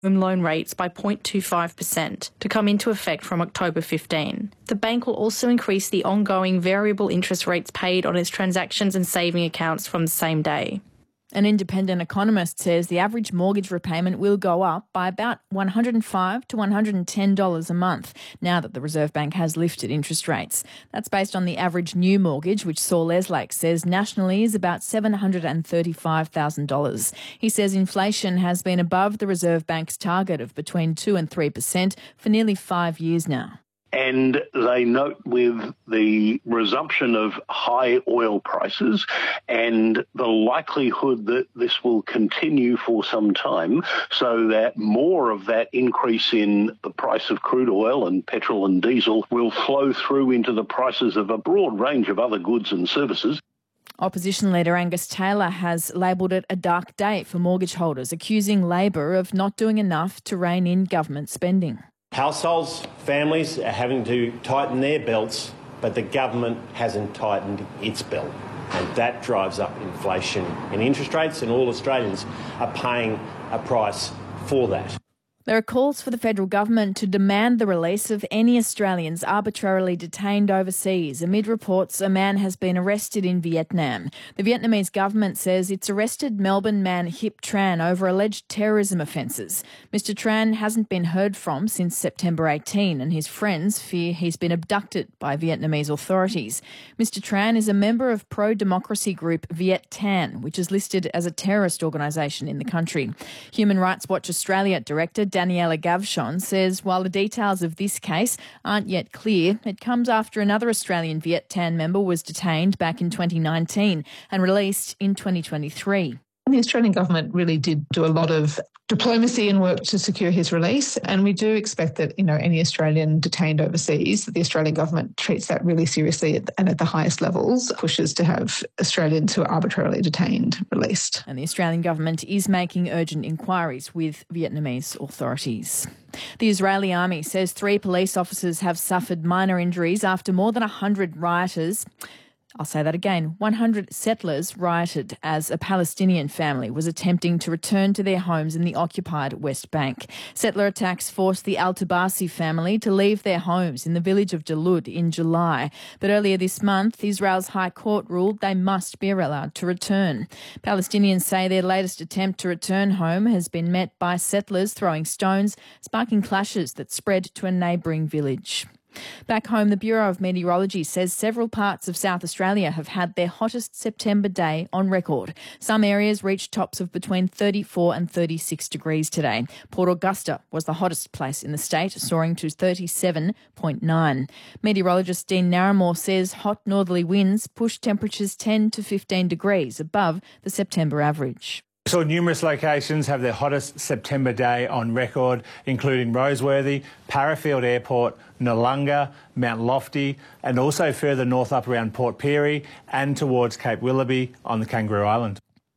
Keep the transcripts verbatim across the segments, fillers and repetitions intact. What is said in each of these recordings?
home loan rates by zero point two five percent to come into effect from October fifteenth. The bank will also increase the ongoing variable interest rates paid on its transactions and saving accounts from the same day. An independent economist says the average mortgage repayment will go up by about one hundred five to one hundred ten dollars a month now that the Reserve Bank has lifted interest rates. That's based on the average new mortgage, which Saul Leslake says nationally is about seven hundred thirty-five thousand dollars. He says inflation has been above the Reserve Bank's target of between two and three percent for nearly five years now. And they note with the resumption of high oil prices and the likelihood that this will continue for some time, so that more of that increase in the price of crude oil and petrol and diesel will flow through into the prices of a broad range of other goods and services. Opposition leader Angus Taylor has labelled it a dark day for mortgage holders, accusing Labor of not doing enough to rein in government spending. Households, families are having to tighten their belts, but the government hasn't tightened its belt. And that drives up inflation and interest rates, and all Australians are paying a price for that. There are calls for the federal government to demand the release of any Australians arbitrarily detained overseas amid reports a man has been arrested in Vietnam. The Vietnamese government says it's arrested Melbourne man Hip Tran over alleged terrorism offences. Mister Tran hasn't been heard from since September eighteenth, and his friends fear he's been abducted by Vietnamese authorities. Mister Tran is a member of pro-democracy group Viet Thanh, which is listed as a terrorist organisation in the country. Human Rights Watch Australia Director Daniela Gavshon says while the details of this case aren't yet clear, it comes after another Australian Viet Thanh member was detained back in twenty nineteen and released in twenty twenty-three. The Australian government really did do a lot of diplomacy and work to secure his release, and we do expect that, you know, any Australian detained overseas, that the Australian government treats that really seriously and at the highest levels pushes to have Australians who are arbitrarily detained released. And the Australian government is making urgent inquiries with Vietnamese authorities. The Israeli army says three police officers have suffered minor injuries after more than one hundred rioters I'll say that again. one hundred settlers rioted as a Palestinian family was attempting to return to their homes in the occupied West Bank. Settler attacks forced the Al-Tabasi family to leave their homes in the village of Jalud in July. But earlier this month, Israel's High Court ruled they must be allowed to return. Palestinians say their latest attempt to return home has been met by settlers throwing stones, sparking clashes that spread to a neighbouring village. Back home, the Bureau of Meteorology says several parts of South Australia have had their hottest September day on record. Some areas reached tops of between thirty-four and thirty-six degrees today. Port Augusta was the hottest place in the state, soaring to thirty-seven point nine. Meteorologist Dean Narramore says hot northerly winds pushed temperatures ten to fifteen degrees above the September average. We saw numerous locations have their hottest September day on record, including Roseworthy, Parafield Airport, Noarlunga, Mount Lofty, and also further north up around Port Pirie and towards Cape Willoughby on the Kangaroo Island.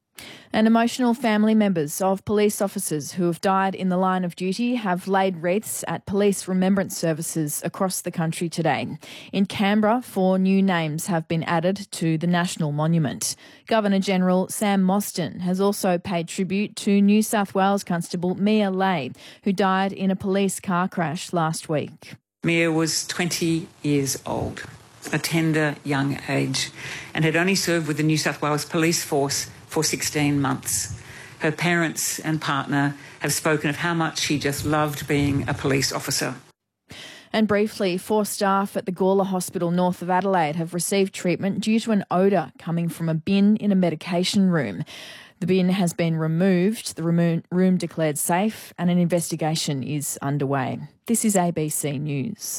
And emotional family members of police officers who have died in the line of duty have laid wreaths at police remembrance services across the country today. In Canberra, four new names have been added to the National Monument. Governor-General Sam Mostyn has also paid tribute to New South Wales Constable Mia Lay, who died in a police car crash last week. Mia was twenty years old, a tender young age, and had only served with the New South Wales Police Force for sixteen months. Her parents and partner have spoken of how much she just loved being a police officer. And briefly, four staff at the Gawler Hospital north of Adelaide have received treatment due to an odour coming from a bin in a medication room. The bin has been removed, the room declared safe, and an investigation is underway. This is A B C News.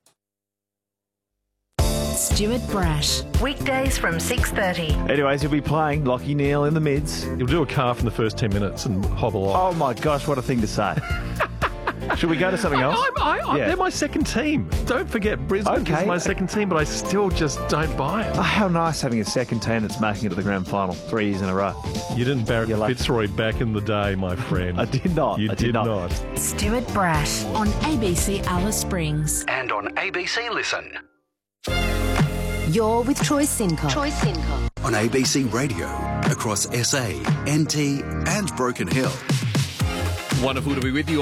Stuart Brash, weekdays from six thirty. Anyways, he'll be playing Lachie Neale in the mids. He'll do a calf in the first ten minutes and hobble off. Oh my gosh, what a thing to say. Should we go to something else? I, I, I, yeah. They're my second team. Don't forget, Brisbane okay. is my second team, but I still just don't buy it. Oh, how nice having a second team that's making it to the grand final three years in a row. You didn't Barrett Fitzroy back in the day, my friend. I did not. You I did, did not. not. Stuart Brash on A B C Alice Springs. And on A B C Listen. You're with Troy Sincock. Troy Sincock. On A B C Radio, across S A, N T and Broken Hill. Wonderful to be with you.